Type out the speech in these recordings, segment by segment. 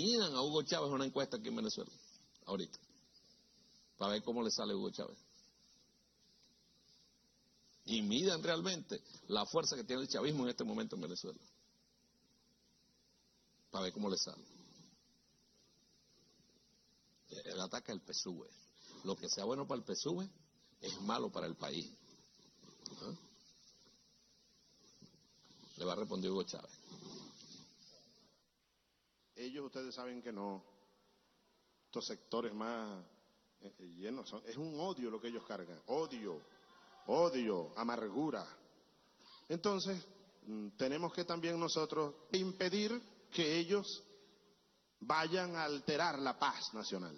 midan a Hugo Chávez una encuesta aquí en Venezuela, ahorita, para ver cómo le sale Hugo Chávez. Y midan realmente la fuerza que tiene el chavismo en este momento en Venezuela, para ver cómo le sale. Él ataca el PSUV. Lo que sea bueno para el PSUV es malo para el país. ¿Ah? Le va a responder Hugo Chávez. Ellos, ustedes saben que no, estos sectores más llenos, es un odio lo que ellos cargan, odio, amargura. Entonces, tenemos que también nosotros impedir que ellos vayan a alterar la paz nacional,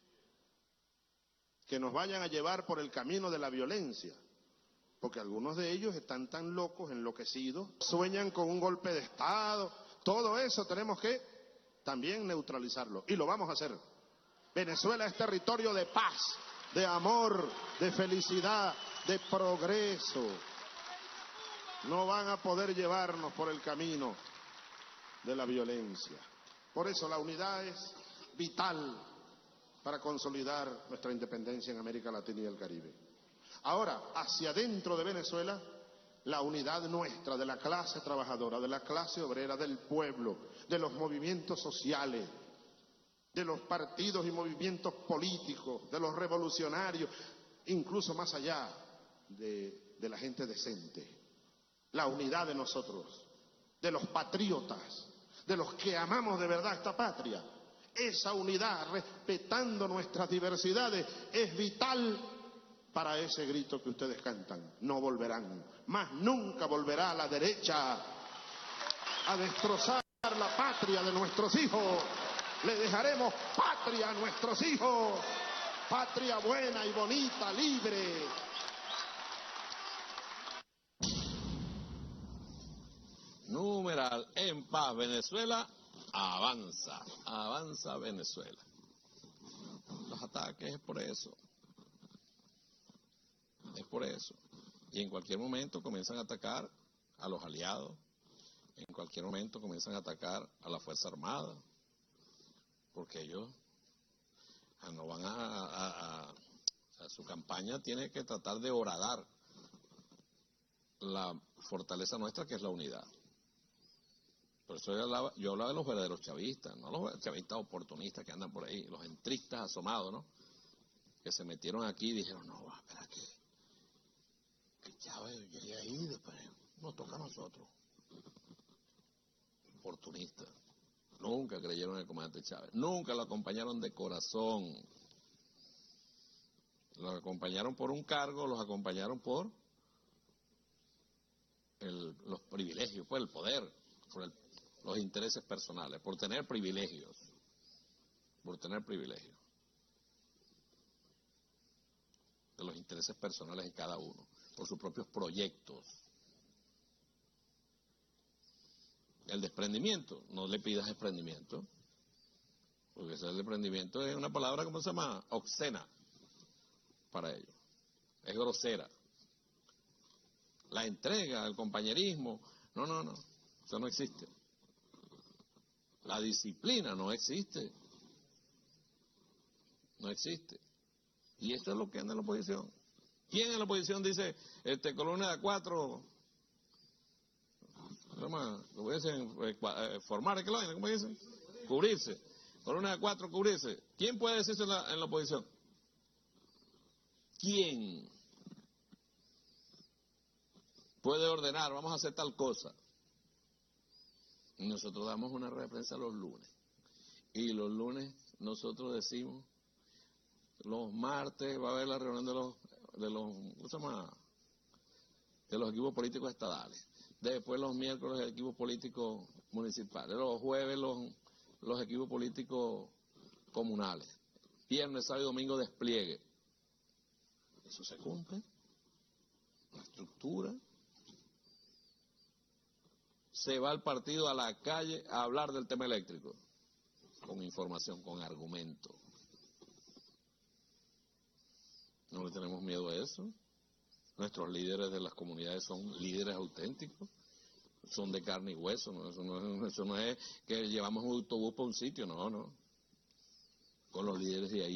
que nos vayan a llevar por el camino de la violencia, porque algunos de ellos están tan locos, enloquecidos, sueñan con un golpe de Estado. Todo eso tenemos que también neutralizarlo, y lo vamos a hacer. Venezuela es territorio de paz, de amor, de felicidad, de progreso. No van a poder llevarnos por el camino de la violencia. Por eso la unidad es vital para consolidar nuestra independencia en América Latina y el Caribe. Ahora, hacia dentro de Venezuela, la unidad nuestra, de la clase trabajadora, de la clase obrera, del pueblo, de los movimientos sociales, de los partidos y movimientos políticos, de los revolucionarios, incluso más allá de la gente decente. La unidad de nosotros, de los patriotas, de los que amamos de verdad esta patria. Esa unidad, respetando nuestras diversidades, es vital para ese grito que ustedes cantan. No volverán, más nunca volverá la derecha a destrozar la patria de nuestros hijos. Le dejaremos patria a nuestros hijos, patria buena y bonita, libre. Numeral, en paz Venezuela, avanza Venezuela. Los ataques es por eso. Y en cualquier momento comienzan a atacar a los aliados, en cualquier momento comienzan a atacar a la Fuerza Armada, porque ellos no van a su campaña tiene que tratar de horadar la fortaleza nuestra, que es la unidad. Por eso yo hablaba de los verdaderos chavistas, no los chavistas oportunistas que andan por ahí, los entristas asomados, ¿no? Que se metieron aquí y dijeron, no, espera que Chávez llegue ahí y después nos toca a nosotros. Oportunistas. Nunca creyeron en el comandante Chávez, nunca lo acompañaron de corazón. Los acompañaron por un cargo, los acompañaron por los privilegios, por el poder, por los intereses personales, por tener privilegios. De los intereses personales de cada uno, por sus propios proyectos. El desprendimiento, no le pidas desprendimiento, porque ese desprendimiento es una palabra, ¿cómo se llama? Obscena para ellos, es grosera. La entrega, el compañerismo, no, eso no existe. La disciplina no existe. Y esto es lo que anda en la oposición. ¿Quién en la oposición dice, columna de 4, ¿cómo dicen? Formar, ¿cómo dicen? Cubrirse. Columna de 4, cubrirse. ¿Quién puede decir eso en la oposición? ¿Quién puede ordenar, vamos a hacer tal cosa? Y nosotros damos una rueda de prensa los lunes. Y los lunes nosotros decimos, los martes va a haber la reunión de los equipos políticos estadales. Después los miércoles el equipo político municipales. Los jueves los equipos políticos comunales. Viernes, sábado y domingo despliegue. Eso se cumple. La estructura. Se va el partido a la calle a hablar del tema eléctrico. Con información, con argumento. No le tenemos miedo a eso. Nuestros líderes de las comunidades son líderes auténticos. son de carne y hueso, ¿no? Eso no es que llevamos un autobús para un sitio, no, no. Con los líderes de ahí.